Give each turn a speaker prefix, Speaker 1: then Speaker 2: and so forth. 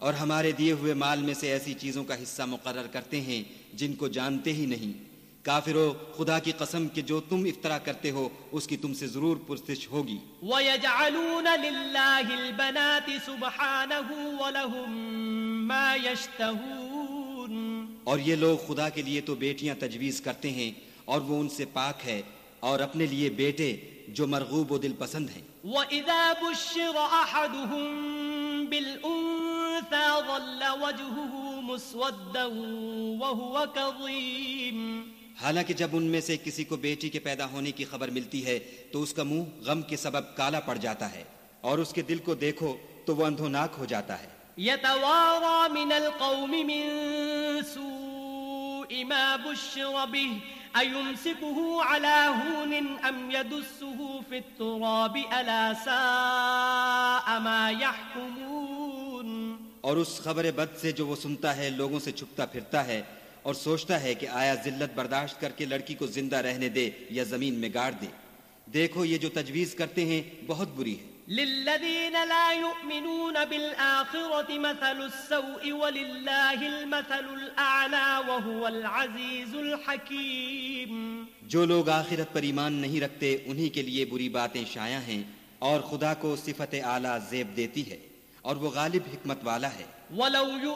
Speaker 1: اور ہمارے دیے ہوئے مال میں سے ایسی چیزوں کا حصہ مقرر کرتے ہیں جن کو جانتے ہی نہیں۔ کافرو، خدا کی قسم کہ جو تم افطرا کرتے ہو اس کی تم سے ضرور پرسش ہوگی۔
Speaker 2: وَيَجْعَلُونَ لِلَّهِ الْبَنَاتِ سُبْحَانَهُ وَلَهُم مَّا يَشْتَهُونَ،
Speaker 1: اور یہ لوگ خدا کے لیے تو بیٹیاں تجویز کرتے ہیں اور وہ ان سے پاک ہے، اور اپنے لیے بیٹے جو مرغوب و دل پسند ہیں۔
Speaker 2: وَإِذَا بُشِّرَ أَحَدُهُم بِالْأُنثَىٰ ظَلَّ وَجْهُهُ مُسْوَدًّا وَهُوَ كَظِيمٌ،
Speaker 1: حالانکہ جب ان میں سے کسی کو بیٹی کے پیدا ہونے کی خبر ملتی ہے تو اس کا منہ غم کے سبب کالا پڑ جاتا ہے، اور اس کے دل کو دیکھو تو وہ اندھوناک ہو جاتا ہے۔
Speaker 2: يتوارى من القوم من سوء ما بشر به أيمسكه على هون أم يدسه في التراب ألا ساء ما يحكمون،
Speaker 1: اور اس خبر بد سے جو وہ سنتا ہے لوگوں سے چھپتا پھرتا ہے اور سوچتا ہے کہ آیا ذلت برداشت کر کے لڑکی کو زندہ رہنے دے یا زمین میں گاڑ دے۔ دیکھو یہ جو تجویز کرتے ہیں بہت بری ہے۔
Speaker 2: للذين لا يؤمنون بالآخرة مثل السوء ولله المثل الأعلى وهو العزيز الحكيم،
Speaker 1: جو لوگ آخرت پر ایمان نہیں رکھتے انہی کے لیے بری باتیں شائع ہیں، اور خدا کو صفت اعلیٰ زیب دیتی ہے اور وہ غالب حکمت والا ہے۔
Speaker 2: ولو